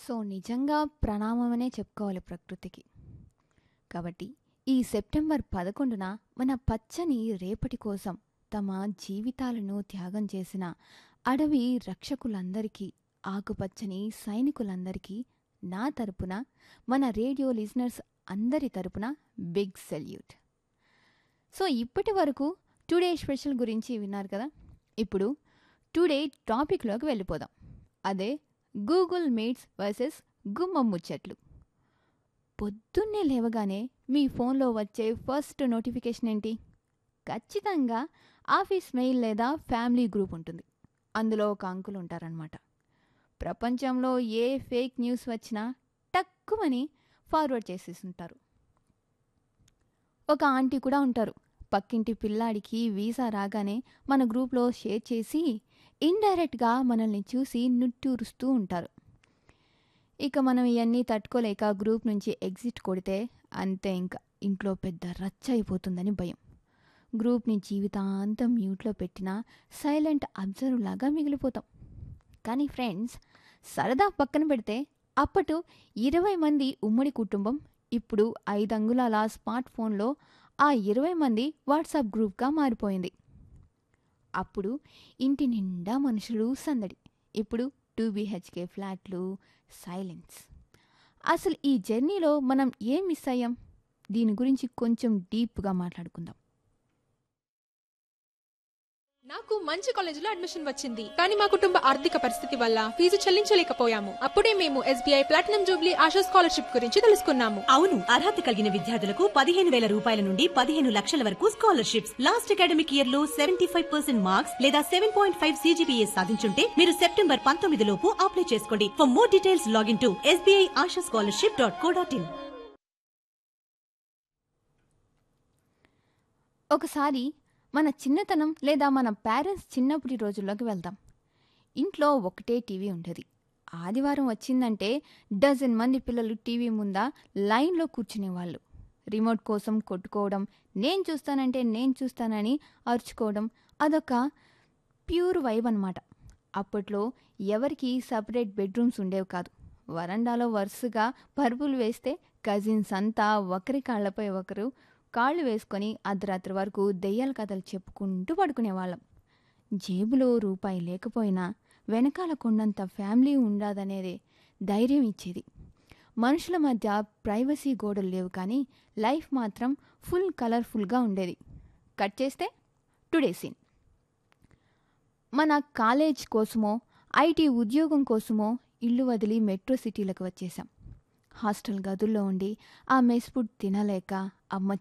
So, నిజంగా ప్రణామమనే చెప్పుకోవాలి ప్రకృతికి. కాబట్టి ఈ సెప్టెంబర్ 11న మన పచ్చని రేపటి కోసం తమ జీవితాలను త్యాగం చేసిన అడవి రక్షకులందరికీ, ఆకుపచ్చని సైనికులందరికీ నా తరపున, మన రేడియో లిజనర్స్ అందరి తరపున బిగ్ సెల్యూట్. సో, ఇప్పటి వరకు టుడే స్పెషల్ గురించి విన్నారు కదా. ఇప్పుడు టుడే టాపిక్లోకి వెళ్ళిపోదాం. అదే గూగుల్ మీట్స్ వర్సెస్ గుమ్మ ముచ్చట్లు. పొద్దున్నే లేవగానే మీ ఫోన్లో వచ్చే ఫస్ట్ నోటిఫికేషన్ ఏంటి? ఖచ్చితంగా ఆఫీస్ మెయిల్ లేదా ఫ్యామిలీ గ్రూప్ ఉంటుంది. అందులో ఒక అంకుల్ ఉంటారనమాట. ప్రపంచంలో ఏ ఫేక్ న్యూస్ వచ్చినా టక్కుమని ఫార్వర్డ్ చేసేస్తుంటారు. ఒక ఆంటీ కూడా ఉంటారు. పక్కింటి పిల్లాడికి వీసా రాగానే మన గ్రూప్లో షేర్ చేసి ఇండైరెక్ట్గా మనల్ని చూసి నిట్టూరుస్తూ ఉంటారు. ఇక మనం ఇవన్నీ తట్టుకోలేక గ్రూప్ నుంచి ఎగ్జిట్ కొడితే అంతే, ఇంకా ఇంట్లో పెద్ద రచ్చ అయిపోతుందని భయం. గ్రూప్ని జీవితాంతం మ్యూట్లో పెట్టినా సైలెంట్ అబ్జర్వ్ లాగా మిగిలిపోతాం. కానీ ఫ్రెండ్స్, సరదా పక్కన పెడితే అప్పటి 20 మంది ఉమ్మడి కుటుంబం ఇప్పుడు 5 అంగుళాల స్మార్ట్ ఫోన్లో ఆ 20 మంది వాట్సాప్ గ్రూప్గా మారిపోయింది. అప్పుడు ఇంటి నిండా మనుషులు సందడి, ఇప్పుడు 2 BHK ఫ్లాట్లు, సైలెన్స్. అసలు ఈ జర్నీలో మనం ఏం మిస్ అయ్యాం? దీని గురించి కొంచెం డీప్గా మాట్లాడుకుందాం. నాకు మంచి కాలేజీలో అడ్మిషన్ వచ్చింది, కానీ మా కుటుంబ ఆర్థిక పరిస్థితి వల్ల ఫీజు చెల్లించలేకపోయాము. అప్పుడే మేము SBI platinum Jubilee ASHA scholarship గురించి తెలుసుకున్నాము. అవును, అర్హత కలిగిన విద్యార్థులకు 15,000 రూపాయల నుండి 15 లక్షల వరకు స్కాలర్షిప్స్. లాస్ట్ అకాడమిక్ ఇయర్ లో 75% మార్క్స్ లేదా 7.5 CGPA సాధించుంటే మీరు సెప్టెంబర్ 19 లోపు అప్లై చేసుకోండి. For more details login to sbiashaScholarship.co.in. ఒకసారి మన చిన్నతనం లేదా మన పేరెంట్స్ చిన్నప్పటి రోజుల్లోకి వెళ్దాం. ఇంట్లో ఒకటే టీవీ ఉండేది. ఆదివారం వచ్చిందంటే డజన్ మంది పిల్లలు టీవీ ముందా లైన్లో కూర్చునేవాళ్ళు. రిమోట్ కోసం కొట్టుకోవడం, నేను చూస్తానంటే నేను చూస్తానని అరుచుకోవడం, అదొక ప్యూర్ వైబ్ అన్నమాట. అప్పట్లో ఎవరికి సపరేట్ బెడ్రూమ్స్ ఉండేవి కాదు. వరండాలో వరుసగా పరుపులు వేస్తే కజిన్స్ అంతా ఒకరి కాళ్లపై ఒకరు కాళ్ళు వేసుకొని అర్ధరాత్రి వరకు దెయ్యాల కథలు చెప్పుకుంటూ పడుకునేవాళ్ళం. జేబులో రూపాయి లేకపోయినా వెనకాల కొండంత ఫ్యామిలీ ఉండదనేదే ధైర్యం ఇచ్చేది. మనుషుల మధ్య ప్రైవసీ గోడలు లేవు, కానీ లైఫ్ మాత్రం ఫుల్ కలర్ఫుల్గా ఉండేది. కట్ చేస్తే టుడే సీన్. మన కాలేజ్ కోసమో IT ఉద్యోగం కోసమో ఇల్లు వదిలి మెట్రో సిటీలకు వచ్చేసాం. హాస్టల్ గదుల్లో ఉండి ఆ మెస్ ఫుడ్ తినలేక, అమ్మ